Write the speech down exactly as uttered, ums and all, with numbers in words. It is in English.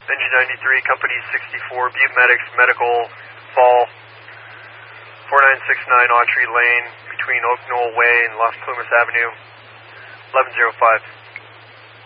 Engine ninety-three, Company sixty-four, Butte Medics, Medical, Fall, four nine six nine Autry Lane, between Oak Knoll Way and Las Plumas Avenue, eleven oh five.